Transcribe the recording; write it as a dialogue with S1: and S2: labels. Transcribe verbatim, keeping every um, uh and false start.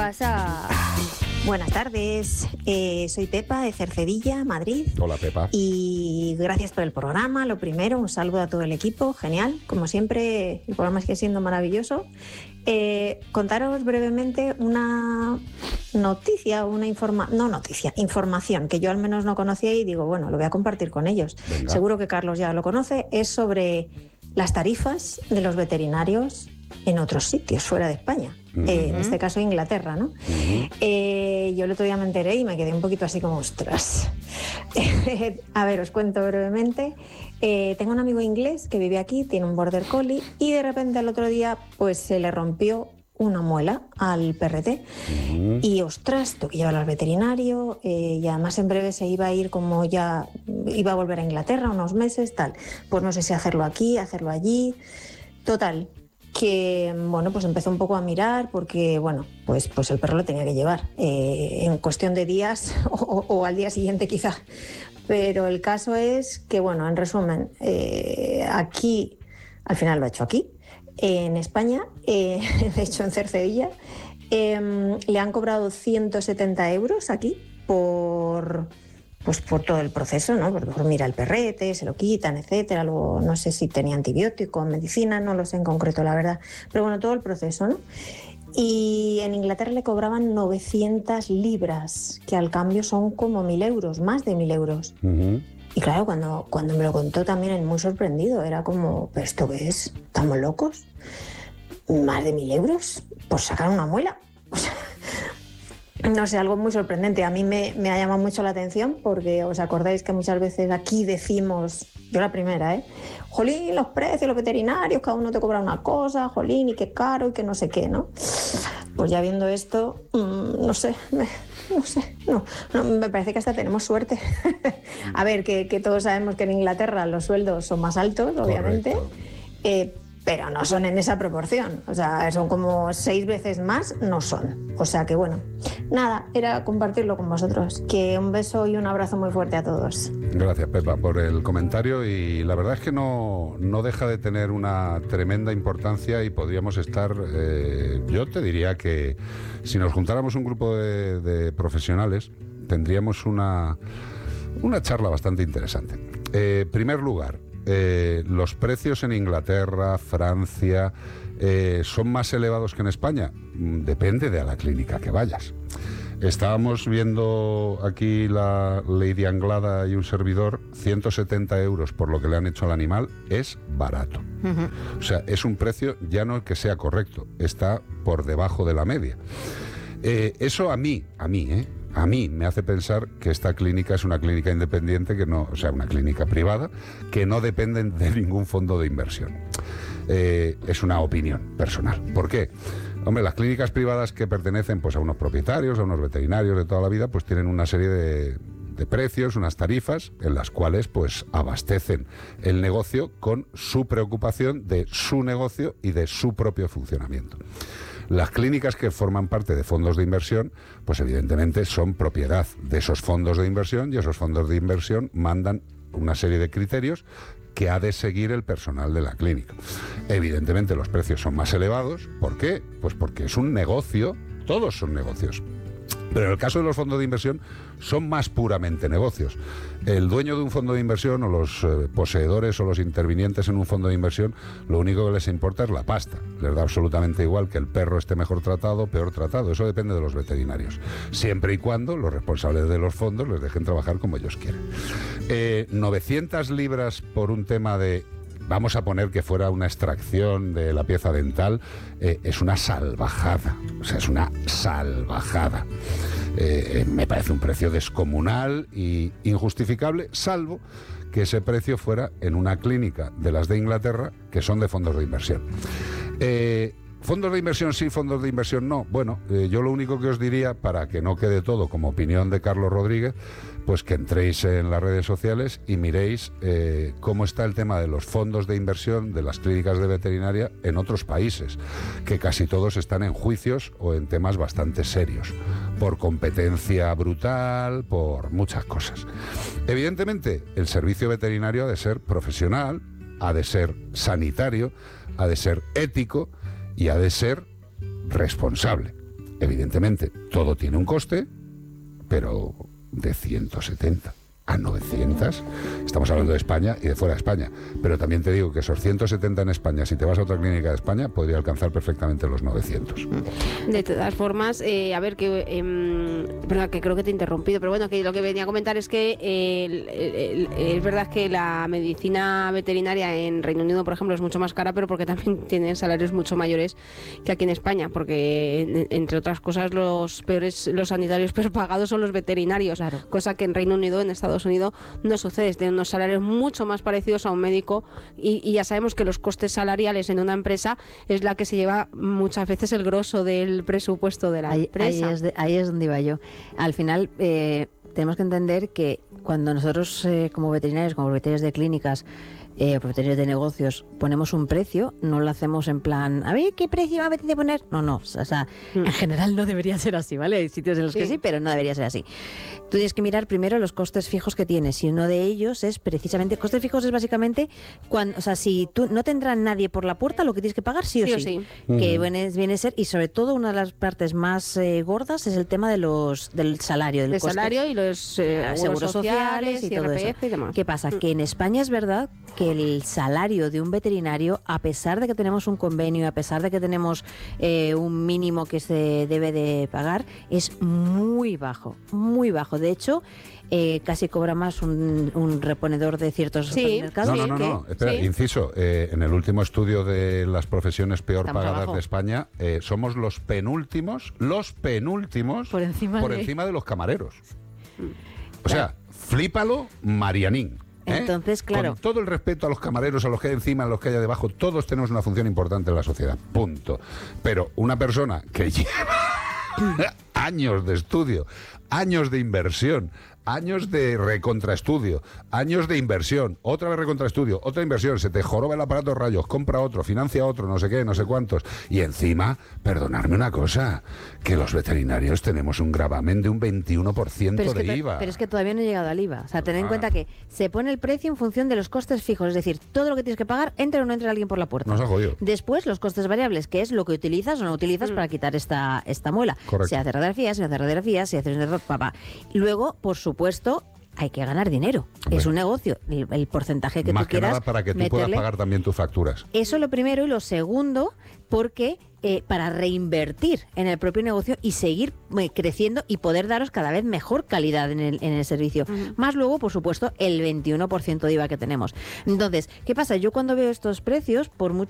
S1: pasa?
S2: Buenas tardes, eh, soy Pepa de Cercedilla, Madrid.
S3: Hola, Pepa.
S2: Y gracias por el programa. Lo primero, un saludo a todo el equipo, genial. Como siempre, el programa sigue siendo maravilloso. Eh, contaros brevemente una noticia, una informa no noticia, información que yo al menos no conocía y digo, bueno, lo voy a compartir con ellos.
S3: Venga.
S2: Seguro que Carlos ya lo conoce. Es sobre las tarifas de los veterinarios en otros sitios fuera de España. Uh-huh. eh, en este caso Inglaterra, ¿no? Uh-huh. eh, yo el otro día me enteré y me quedé un poquito así como, ostras. A ver, os cuento brevemente. Eh, tengo un amigo inglés que vive aquí, tiene un border collie y de repente el otro día pues se le rompió una muela al perrete. Uh-huh. Y ostras, tengo que llevarlo al veterinario, eh, y además en breve se iba a ir, como ya iba a volver a Inglaterra unos meses, tal. Pues no sé si hacerlo aquí, hacerlo allí. Total, que bueno, pues empezó un poco a mirar porque bueno, pues, pues el perro lo tenía que llevar eh, en cuestión de días o, o al día siguiente quizá. Pero el caso es que bueno, en resumen, eh, aquí, al final lo ha hecho aquí, eh, en España, eh, de hecho en Cercedilla, eh, le han cobrado ciento setenta euros aquí por... pues por todo el proceso, ¿no? Por, por mira el perrete, se lo quitan, etcétera. Luego no sé si tenía antibiótico, medicina, no lo sé en concreto, la verdad. Pero bueno, todo el proceso, ¿no? Y en Inglaterra le cobraban novecientas libras, que al cambio son como mil euros, más de mil euros. Uh-huh. Y claro, cuando, cuando me lo contó también él muy sorprendido, era como, ¿pero esto qué es? ¿Estamos locos? ¿Más de mil euros? ¿Por sacar una muela? O sea, no sé, algo muy sorprendente. A mí me, me ha llamado mucho la atención porque os acordáis que muchas veces aquí decimos, yo la primera, ¿eh? Jolín, los precios, los veterinarios, cada uno te cobra una cosa, jolín, y qué caro y qué no sé qué, ¿no? Pues ya viendo esto, mmm, no sé, me, no sé, no, no, me parece que hasta tenemos suerte. A ver, que, que todos sabemos que en Inglaterra los sueldos son más altos, obviamente. Eh, pero no son en esa proporción, o sea, son como seis veces más, no son. O sea que bueno, nada, era compartirlo con vosotros. Que un beso y un abrazo muy fuerte a todos.
S3: Gracias, Pepa, por el comentario y la verdad es que no, no deja de tener una tremenda importancia y podríamos estar, eh, yo te diría que si nos juntáramos un grupo de, de profesionales, tendríamos una, una charla bastante interesante. En eh, primer lugar, Eh, los precios en Inglaterra, Francia, eh, ¿son más elevados que en España? Depende de a la clínica que vayas. Estábamos viendo aquí la Lady Anglada y un servidor, ciento setenta euros por lo que le han hecho al animal, es barato. Uh-huh. O sea, es un precio ya no que sea correcto, está por debajo de la media. Eh, eso a mí, a mí, ¿eh? A mí me hace pensar que esta clínica es una clínica independiente, que no, o sea, una clínica privada, que no depende de ningún fondo de inversión. Eh, es una opinión personal. ¿Por qué? Hombre, las clínicas privadas que pertenecen pues a unos propietarios, a unos veterinarios de toda la vida, pues tienen una serie de, de precios, unas tarifas, en las cuales pues abastecen el negocio con su preocupación de su negocio y de su propio funcionamiento. Las clínicas que forman parte de fondos de inversión, pues evidentemente son propiedad de esos fondos de inversión y esos fondos de inversión mandan una serie de criterios que ha de seguir el personal de la clínica. Evidentemente los precios son más elevados. ¿Por qué? Pues porque es un negocio, todos son negocios. Pero en el caso de los fondos de inversión son más puramente negocios. El dueño de un fondo de inversión o los eh, poseedores o los intervinientes en un fondo de inversión, lo único que les importa es la pasta. Les da absolutamente igual que el perro esté mejor tratado o peor tratado. Eso depende de los veterinarios. Siempre y cuando los responsables de los fondos les dejen trabajar como ellos quieren. Eh, novecientas libras por un tema de... Vamos a poner que fuera una extracción de la pieza dental, eh, es una salvajada, o sea, es una salvajada. Eh, me parece un precio descomunal e injustificable, salvo que ese precio fuera en una clínica de las de Inglaterra, que son de fondos de inversión. Eh, ¿Fondos de inversión sí, fondos de inversión no? Bueno, eh, yo lo único que os diría, para que no quede todo como opinión de Carlos Rodríguez, pues que entréis en las redes sociales y miréis eh, cómo está el tema de los fondos de inversión de las clínicas de veterinaria en otros países, que casi todos están en juicios o en temas bastante serios, por competencia brutal, por muchas cosas. Evidentemente, el servicio veterinario ha de ser profesional, ha de ser sanitario, ha de ser ético y ha de ser responsable. evidentemente, todo tiene un coste, pero de ciento setenta a novecientos, estamos hablando de España y de fuera de España, pero también te digo que esos ciento setenta en España, si te vas a otra clínica de España, podría alcanzar perfectamente los novecientos.
S1: De todas formas, eh, a ver, que, eh, verdad, que creo que te he interrumpido, pero bueno, que lo que venía a comentar es que eh, el, el, el, es verdad que la medicina veterinaria en Reino Unido, por ejemplo, es mucho más cara, pero porque también tienen salarios mucho mayores que aquí en España, porque entre otras cosas los peores, los sanitarios peor pagados son los veterinarios, claro. Cosa que en Reino Unido, en Estados Unidos no sucede, tienen unos salarios mucho más parecidos a un médico y, y ya sabemos que los costes salariales en una empresa es la que se lleva muchas veces el grosso del presupuesto de la
S4: ahí,
S1: empresa.
S4: Ahí es, de, ahí es donde iba yo. Al final eh, tenemos que entender que cuando nosotros eh, como veterinarios, como propietarios de clínicas, eh, propietarios de negocios, ponemos un precio, no lo hacemos en plan, a ver, ¿qué precio me apetece poner? No, no, o sea, mm. en general no debería ser así, ¿vale? Hay sitios en los sí. que sí, pero no debería ser así. Tú tienes que mirar primero los costes fijos que tienes, y uno de ellos es precisamente, costes fijos es básicamente, cuando, o sea, si tú no tendrá nadie por la puerta, lo que tienes que pagar sí o sí, sí, o sí. Mm. que viene, viene a ser, y sobre todo una de las partes más eh, gordas es el tema de los del salario, del
S1: el
S4: coste,
S1: salario y los eh,
S4: seguros sociales y, y todo eso. Y demás. ¿Qué pasa? Mm. Que en España es verdad que el salario de un veterinario, a pesar de que tenemos un convenio, a pesar de que tenemos eh, un mínimo que se debe de pagar, es muy bajo, muy bajo. De hecho, eh, casi cobra más un, un reponedor de ciertos
S1: sí.
S4: mercados.
S3: No, no, no, no. Espera, sí. inciso, eh, en el último estudio de las profesiones peor Estamos pagadas abajo. de España, eh, somos los penúltimos, los penúltimos
S4: por encima,
S3: por
S4: de...
S3: encima de los camareros. O sea, flípalo, Marianín. ¿Eh?
S4: Entonces, claro.
S3: Con todo el respeto a los camareros, a los que hay encima, a los que hay debajo, todos tenemos una función importante en la sociedad. Punto. Pero una persona que lleva años de estudio, años de inversión, años de recontraestudio, años de inversión, otra vez recontraestudio, otra inversión, se te joroba el aparato de rayos, compra otro, financia otro, no sé qué, no sé cuántos. Y encima, perdonadme una cosa, que los veterinarios tenemos un gravamen de un veintiuno por ciento
S4: pero es
S3: de
S4: que
S3: I V A.
S4: Pero es que todavía no he llegado al I V A. O sea, ten en
S3: ah.
S4: cuenta que se pone el precio en función de los costes fijos, es decir, todo lo que tienes que pagar, entra o no entra alguien por la puerta.
S3: Nos ha jodido.
S4: Después, los costes variables, que es lo que utilizas o no utilizas mm. para quitar esta, esta muela.
S3: Correcto.
S4: Si hace radiografía, si no hace radiografía, si hace... Papá. Luego, por supuesto, hay que ganar dinero. Bueno, es un negocio. El, el porcentaje que
S3: más
S4: tú quieras.
S3: Más que nada para que tú
S4: meterle,
S3: puedas pagar también tus facturas.
S4: Eso lo primero. Y lo segundo, porque eh, para reinvertir en el propio negocio y seguir eh, creciendo y poder daros cada vez mejor calidad en el, en el servicio. Uh-huh. Más luego, por supuesto, el veintiuno por ciento de I V A que tenemos. Entonces, ¿qué pasa? Yo cuando veo estos precios, por mucho